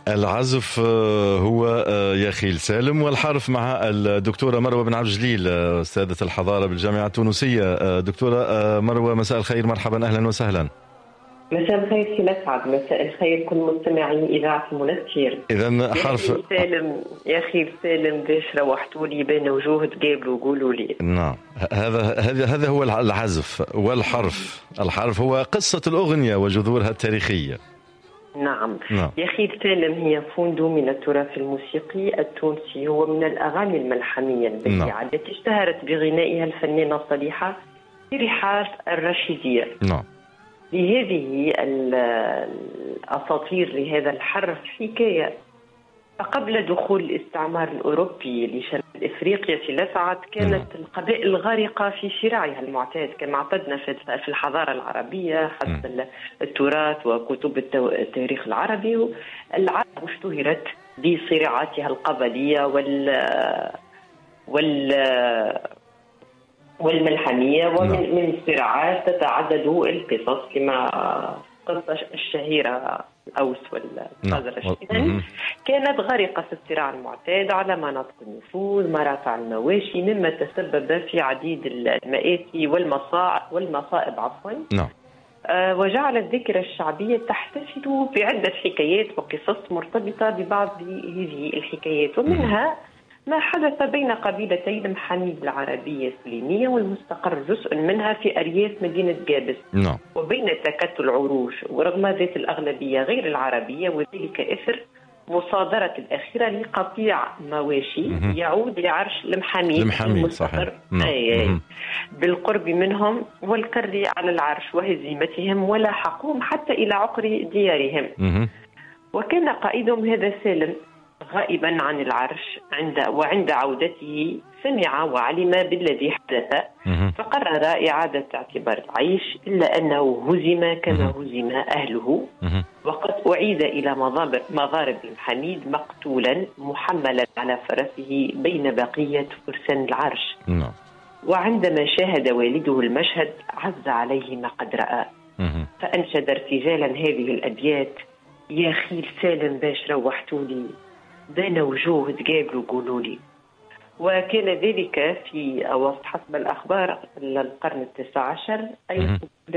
العزف هو يخيل سالم، والحرف مع الدكتورة مروة بن عبد الجليل أستاذة الحضارة بالجامعة التونسية. دكتورة مروة، مساء الخير، مرحبا، أهلا وسهلا. مساء الخير سي مسعد، مساء الخير كل مستمعين إذاعة منستير. إذا حرف سالم يا أخي سالم، باش روحتوا لي بين وجوه تقابلوا وقولوا لي. نعم، هذا هو العزف والحرف. الحرف هو قصة الأغنية وجذورها التاريخية. نعم. يا أخي سالم هي فوند من التراث الموسيقي التونسي، هو من الأغاني الملحمية البديعة التي اشتهرت بغنائها الفنانة صليحة في رحاب الرشيدية. نعم. لهذه الأساطير لهذا الحرف حكاية. فقبل دخول الاستعمار الأوروبي لشمال إفريقيا سلسعت كانت القبائل الغارقة في شراعها المعتاد كما اعتدنا في الحضارة العربية حسب التراث وكتب التاريخ العربي. العرب اشتهرت بصراعاتها القبلية والملحمية، ومن الصراعات تتعدد القصص كما قصة الشهيرة الأوس والخزرج. كانت غارقة في الصراع المعتاد على مناطق النفوذ، مرافع المواشي، مما تسبب في عديد المآسي والمصائب وجعل الذاكرة الشعبية تحتفل بعدة حكايات وقصص مرتبطة ببعض هذه الحكايات، ومنها ما حدث بين قبيلتي المحاميد العربية السليمية والمستقر جزء منها في أرياف مدينة جابس وبين تكتل عروش ورغم ذات الأغلبية غير العربية، وذلك إثر مصادرة الأخيرة لقطيع مواشي يعود لعرش المحاميد المستقر بالقرب منهم والكر على العرش وهزيمتهم ولاحقوهم حتى إلى عقر ديارهم. وكان قائدهم هذا سالم غائبا عن العرش وعند عودته سمع وعلم بالذي حدث، فقرر إعادة اعتبار العيش، إلا أنه هزم كما هزم أهله، وقد أعيد إلى مضارب الحميد مقتولا محملا على فرسه بين بقية فرسان العرش. وعندما شاهد والده المشهد عز عليه ما قد رأى، فأنشد ارتجالا هذه الأبيات: يا خيل سالم باش روحتولي بين وجوه تقابلوا قولوا لي. وكان ذلك في أواسط حسب الأخبار القرن 19 أي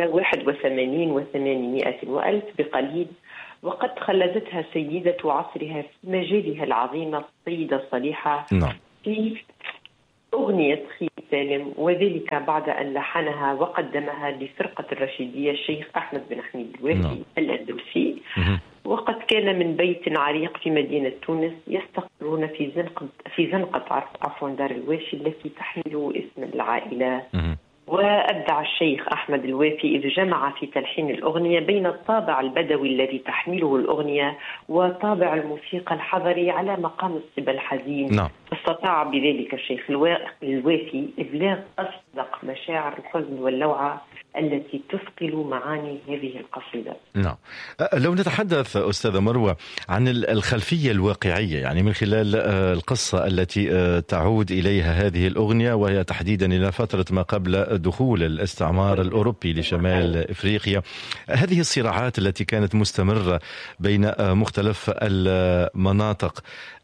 81 و800 وألف بقليل، وقد خلدتها سيدة عصرها في مجالها العظيمة السيدة صليحة في أغنية خيل سالم، وذلك بعد أن لحنها وقدمها لفرقة الرشيدية الشيخ أحمد بن حميد الوافي الأندلسي. وقد كان من بيت عريق في مدينة تونس يستقرون في زنقة دار الوافي التي تحمل اسم العائلة. وأبدع الشيخ أحمد الوافي إذ جمع في تلحين الأغنية بين الطابع البدوي الذي تحمله الأغنية وطابع الموسيقى الحضري على مقام الصبا الحزين. استطاع بذلك الشيخ الوافي إبلاغ أصدق مشاعر الحزن واللوعة التي تثقل معاني هذه القصيدة. نعم. لو نتحدث أستاذة مروة عن الخلفية الواقعية، يعني من خلال القصة التي تعود إليها هذه الأغنية، وهي تحديدا إلى فترة ما قبل دخول الاستعمار الأوروبي لشمال إفريقيا، هذه الصراعات التي كانت مستمرة بين مختلف المناطق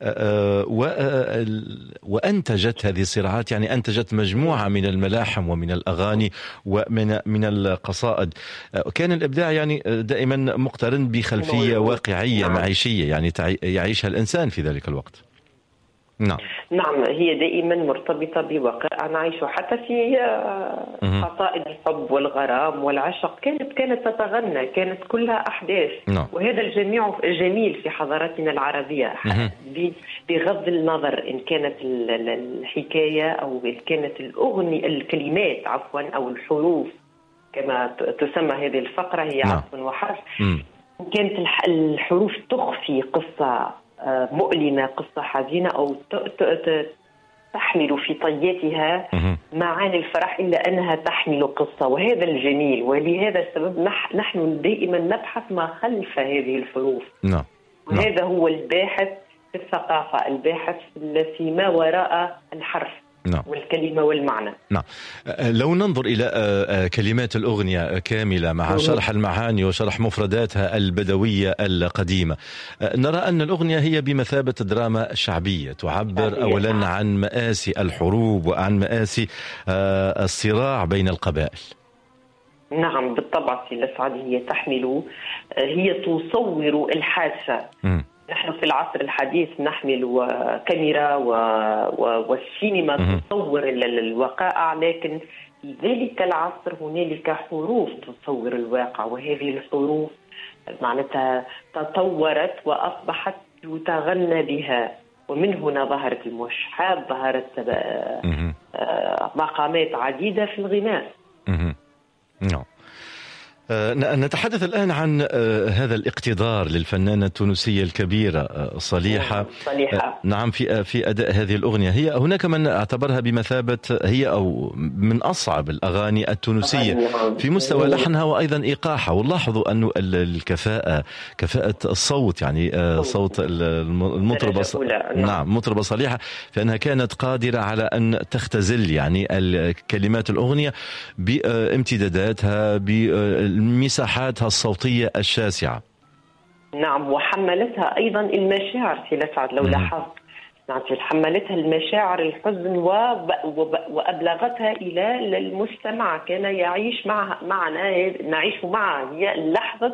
وأنتجت هذه الصراعات، يعني أنتجت مجموعة من الملاحم ومن الأغاني ومن القصائد. كان الإبداع يعني دائما مقترن بخلفية واقعية معيشية، يعني يعيشها الإنسان في ذلك الوقت. نعم، هي دائما مرتبطة بواقع نعيشه، حتى في قصائد الحب والغرام والعشق كانت تتغنى، كانت كلها أحداث. وهذا الجميل في حضارتنا العربية، بغض النظر إن كانت الحكاية أو إن كانت الكلمات أو الحروف كما تسمى هذه الفقرة، هي عطف وحرف. كانت الحروف تخفي قصة مؤلمة، قصة حزينة، أو تحمل في طياتها معاني الفرح، إلا أنها تحمل قصة، وهذا الجميل. ولهذا السبب نحن دائما نبحث ما خلف هذه الحروف. وهذا هو الباحث في الثقافة، الباحث في ما وراء الحرف. نعم. والكلمة والمعنى. نعم. لو ننظر إلى كلمات الأغنية كاملة مع شرح المعاني وشرح مفرداتها البدوية القديمة، نرى أن الأغنية هي بمثابة دراما شعبية تعبر أولا عن مآسي الحروب وعن مآسي الصراع بين القبائل. نعم بالطبع سي الأسعد، هي تصور الحادثة. نحن في العصر الحديث نحمل كاميرا والسينما تصور الوقائع، لكن في ذلك العصر هنالك حروف تصور الواقع، وهذه الحروف معناتها تطورت وأصبحت يتغنى بها، ومن هنا ظهرت الموشحات، ظهرت مقامات عديدة في الغناء. نتحدث الآن عن هذا الاقتدار للفنانة التونسية الكبيرة صليحة. نعم في أداء هذه الأغنية. هي هناك من اعتبرها بمثابة هي أو من أصعب الأغاني التونسية في مستوى لحنها وأيضا إيقاعها، ونلاحظوا أنه كفاءة الصوت، يعني صوت المطربة نعم مطربة صليحة، فإنها كانت قادرة على أن تختزل يعني الكلمات الأغنية بامتداداتها مساحاتها الصوتية الشاسعة. نعم، وحملتها أيضا المشاعر سي الأسعد لو لاحظت. نعم، حملتها المشاعر الحزن وأبلغتها إلى المستمع، كان يعيش معنا، نعيش معها، هي لحظة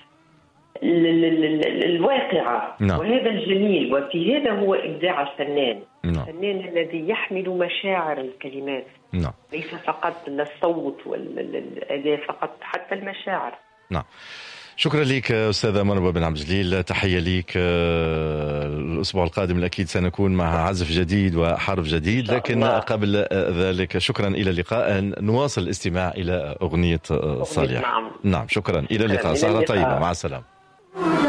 الواقعة. نعم. وهذا الجميل، وفي هذا هو إبداع الفنان. نعم. الفنان الذي يحمل مشاعر الكلمات. نعم. ليس فقط الصوت والأداء فقط، حتى المشاعر. نعم. شكرا لك أستاذة مروة بن عبد الجليل، تحية لك. الأسبوع القادم أكيد سنكون مع عزف جديد وحرف جديد، لكن قبل ذلك شكرا، إلى اللقاء. نواصل الاستماع إلى أغنية صالح. نعم، شكرا، إلى اللقاء. سهرة طيبة، مع السلامة.